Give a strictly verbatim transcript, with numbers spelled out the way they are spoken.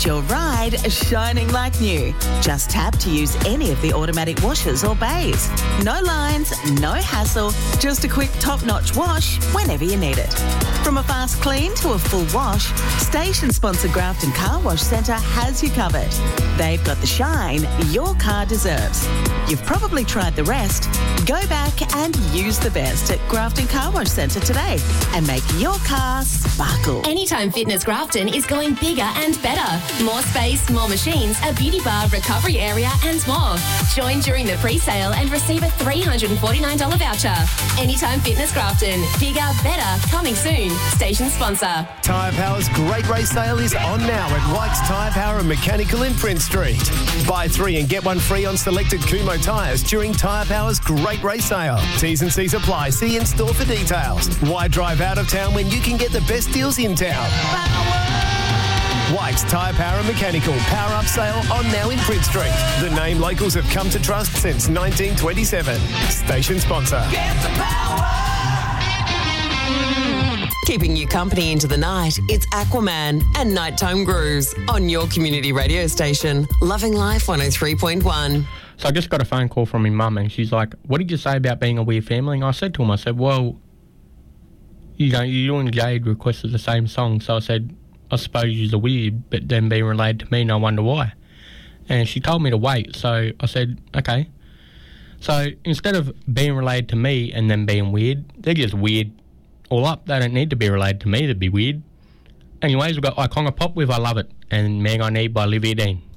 your ride shining like new. Just tap to use any of the automatic washers or bays. No lines, no hassle, just a quick top-notch wash whenever you need it. From a fast clean to a full wash, station sponsor Grafton Car Wash Centre has you covered. They've got the shine your car deserves. You've probably tried the rest. Go back and use the best at Grafton Car Wash Centre today and make your car sparkle. Anytime Fitness Grafton is going bigger and better. More space, more machines, a beauty bar, recovery area and more. Join during the pre-sale and receive a three hundred forty-nine dollars voucher. Anytime Fitness Grafton. Bigger, better, coming soon. Station sponsor. Tyre Power's Great Race Sale is on now at White's Tyre Power and Mechanical in Prince Street. Buy three and get one free on selected Kumho tyres during Tyre Power's Great Race Sale. T's and C's apply. See in store for details. Why drive out of town when you can get the best deals in town? White's Tyre Power and Mechanical Power Up Sale on now in Prince Street. The name locals have come to trust since nineteen twenty-seven. Station sponsor. Get the power. Keeping you company into the night, it's Aquaman and Nighttime Grooves on your community radio station. Loving Life one oh three point one. So I just got a phone call from my mum and she's like, what did you say about being a weird family? And I said to him, I said, well, you know, you and Jade requested the same song. So I said, I suppose you're weird, but then being related to me, and I wonder why. And she told me to wait. So I said, okay. So instead of being related to me and then being weird, they're just weird all up. They don't need to be related to me to be weird. Anyways, we've got Iconga Pop with I Love It and Man I Need by Olivia Dean.